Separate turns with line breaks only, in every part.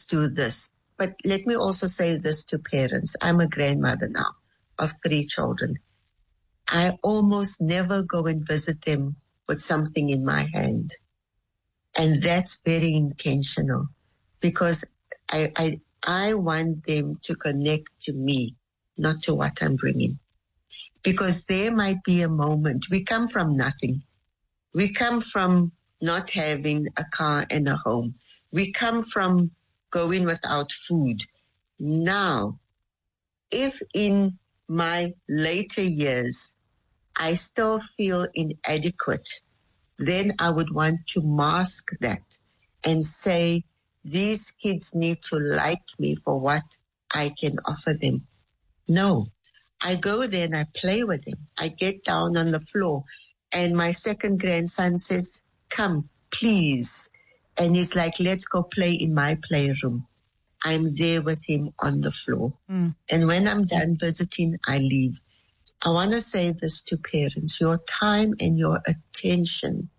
do this. But let me also say this to parents. I'm a grandmother now of 3 children. I almost never go and visit them with something in my hand. And that's very intentional because I want them to connect to me, not to what I'm bringing. Because there might be a moment. We come from nothing. We come from not having a car and a home. We come from going without food. Now, if in my later years I still feel inadequate, then I would want to mask that and say, these kids need to like me for what I can offer them. No, I go there and I play with them. I get down on the floor and my second grandson says, come, please. And he's like, let's go play in my playroom. I'm there with him on the floor. And when I'm done visiting, I leave. I want to say this to parents. Your time and your attention,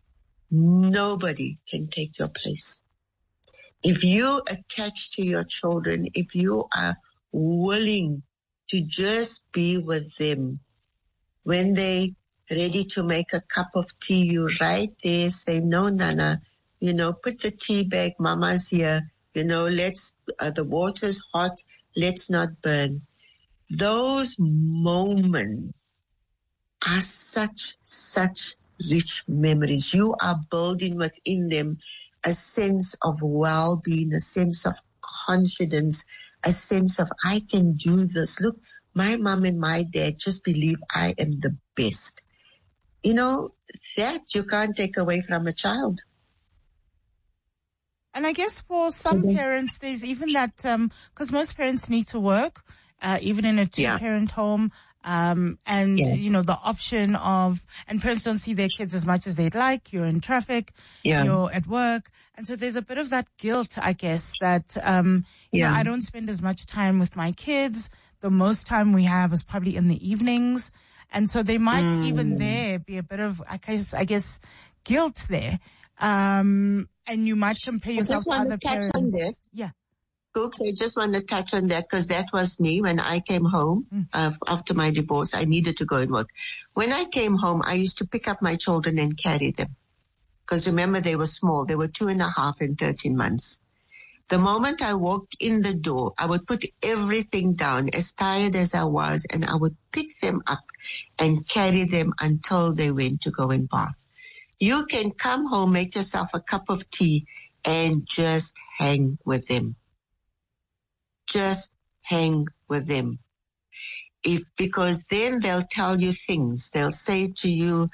nobody can take your place. If you attach to your children, if you are willing to just be with them, when they ready to make a cup of tea, you right there say, no, Nana, put the tea bag, Mama's here, let's, the water's hot, let's not burn. Those moments are such rich memories. You are building within them a sense of well-being, a sense of confidence, a sense of, I can do this. Look, my mom and my dad just believe I am the best. That you can't take away from a child.
And I guess for some parents, there's even that, because most parents need to work, even in a 2-parent home. The option of, and parents don't see their kids as much as they'd like. You're in traffic, you're at work. And so there's a bit of that guilt, I guess, that, I don't spend as much time with my kids. The most time we have is probably in the evenings. And so there might even there be a bit of, I guess, guilt there. And you might compare yourself to other parents. On that.
Yeah. Folks, I just want to touch on that because that was me when I came home after my divorce. I needed to go and work. When I came home, I used to pick up my children and carry them. Because remember, they were small. They were 2.5 and 13 months. The moment I walked in the door, I would put everything down, as tired as I was, and I would pick them up and carry them until they went to go and bath. You can come home, make yourself a cup of tea, and just hang with them. Just hang with them. Because then they'll tell you things. They'll say to you,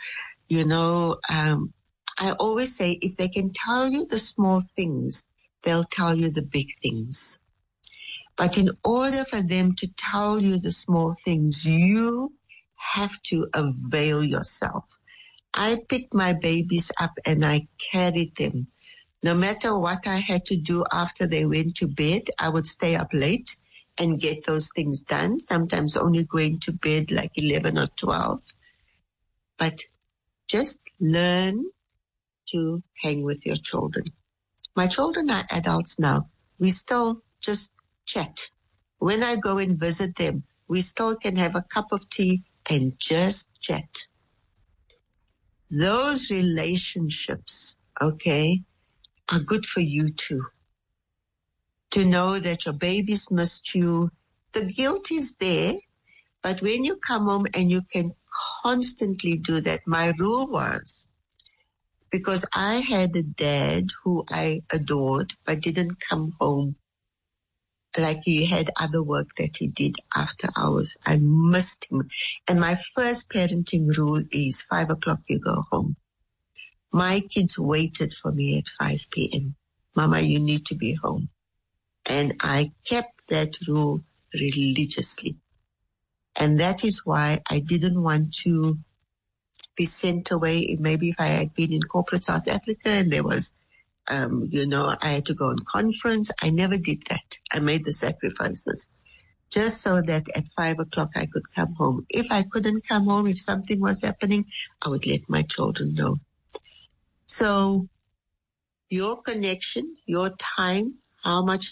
I always say, if they can tell you the small things, they'll tell you the big things. But in order for them to tell you the small things, you have to avail yourself. I picked my babies up and I carried them. No matter what I had to do after they went to bed, I would stay up late and get those things done, sometimes only going to bed like 11 or 12. But just learn to hang with your children. My children are adults now. We still just chat. When I go and visit them, we still can have a cup of tea and just chat. Those relationships, are good for you too. To know that your babies missed you. The guilt is there, but when you come home and you can constantly do that, my rule was, because I had a dad who I adored, but didn't come home like he had other work that he did after hours. I missed him. And my first parenting rule is 5 o'clock you go home. My kids waited for me at 5 p.m. Mama, you need to be home. And I kept that rule religiously. And that is why I didn't want to be sent away. Maybe if I had been in corporate South Africa and there was, I had to go on conference. I never did that. I made the sacrifices just so that at 5 o'clock I could come home. If I couldn't come home, if something was happening, I would let my children know. So your connection, your time, how much